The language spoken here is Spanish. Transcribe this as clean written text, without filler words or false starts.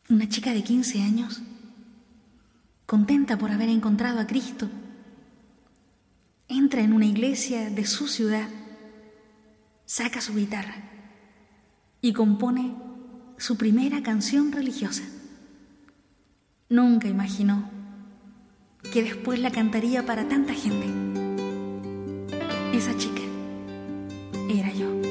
Una chica de 15 años, contenta por haber encontrado a Cristo, entra en una iglesia de su ciudad, saca su guitarra y compone su primera canción religiosa. Nunca imaginó que después la cantaría para tanta gente. Esa chica era yo.